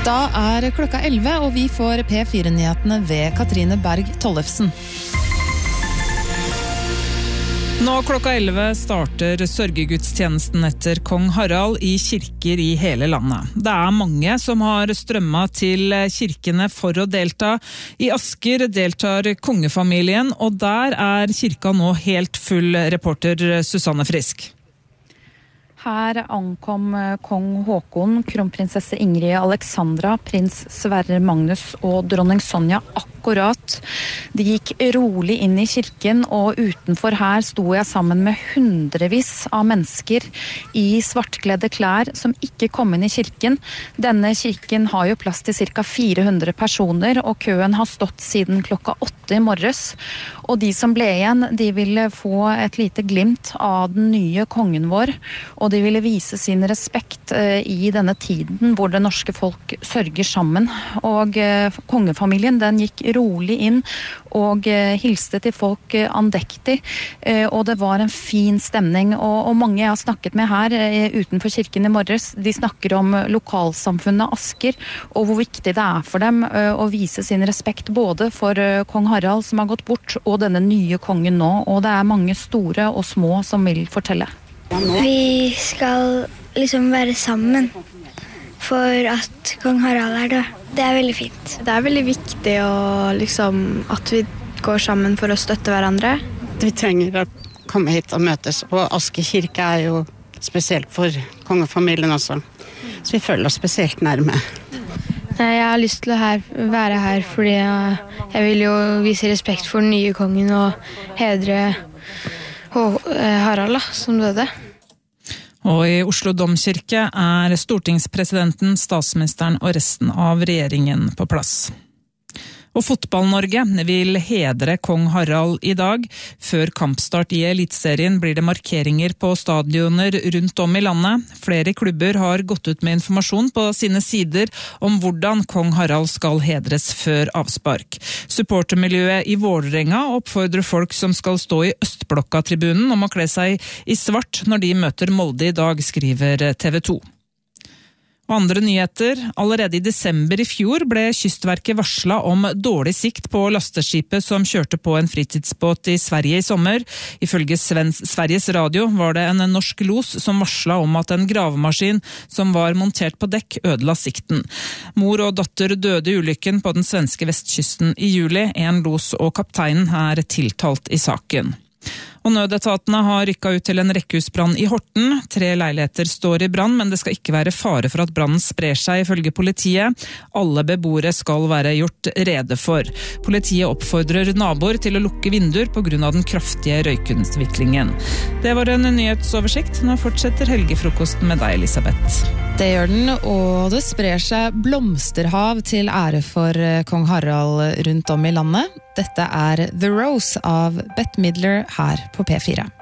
Da klokka 11, og vi får P4-nyhetene ved Katrine Berg Tollefsen. Nå klokka 11 starter sørgegudstjenesten etter kong Harald i kirker i hele landet. Det mange som har strømmet til kirkene for å delta. I Asker deltar kongefamilien, og der kirka nå helt full, reporter Susanne Frisk. Her ankom kong Håkon, kronprinsesse Ingrid Alexandra, prins Sverre Magnus og dronning Sonja akkurat. De gikk rolig inn i kirken, og utenfor her sto jeg sammen med hundrevis av mennesker i svartkledde klær som ikke kom inn i kirken. Denne kirken har jo plass til ca. 400 personer, og køen har stått siden klokka 8 i morges. Og de som ble igjen, de ville få et lite glimt av den nye kongen vår, og de ville vise sin respekt i denne tiden hvor det norske folk sørger sammen. Og kongefamilien, den gikk rolig inn og hilste til folk andektig, og det var en fin stemning. Og mange jeg har snakket med her utenfor kirken i morges, de snakker om lokalsamfunnet Asker, og hvor viktig det for dem å vise sin respekt både for kong Harald som har gått bort, og denne nye kongen nå. Og det mange store og små som vil fortelle. Vi skal liksom være sammen for at kong Harald død. Det veldig fint. Det veldig viktig at vi går sammen for å støtte hverandre. Vi trenger å komme hit og møtes, og Asker kirke jo spesielt for kongefamilien også. Så vi føler oss spesielt nærme. Jeg har lyst til å være her fordi jeg vil jo vise respekt for den nye kongen og hedre Harald som døde. Og i Oslo Domkirke stortingspresidenten, statsministeren og resten av regjeringen på plass. Og Fotball-Norge vil hedre kong Harald i dag. Før kampstart i Elitserien blir det markeringer på stadioner rundt om i landet. Flere klubber har gått ut med informasjon på sine sider om hvordan kong Harald skal hedres før avspark. Supportermiljøet i Vålerenga oppfordrer folk som skal stå i Østblokka-tribunen om å kle seg i svart når de møter Molde i dag, skriver TV 2. Og andre nyheter. Allerede i desember i fjor ble Kystverket varslet om dårlig sikt på lasteskipet som kjørte på en fritidsbåt i Sverige i sommer. Ifølge Sveriges Radio var det en norsk los som varslet om at en gravemaskin som var montert på dekk ødela sikten. Mor og datter døde i ulykken på den svenske vestkysten i juli. En los og kapteinen tiltalt i saken. Og nødetatene har rykket ut til en rekkehusbrann i Horten. 3 leiligheter står i brann, men det skal ikke være fare for at brannen sprer seg, ifølge politiet. Alle beboere skal være gjort rede for. Politiet oppfordrer naboer til å lukke vinduer på grunn av den kraftige røykutviklingen. Det var en nyhetsoversikt. Nå fortsetter helgefrokosten med deg, Elisabeth. Det gjør den, og det sprer seg blomsterhav til ære for kong Harald rundt om i landet. Dette The Rose av Bette Midler her på P4.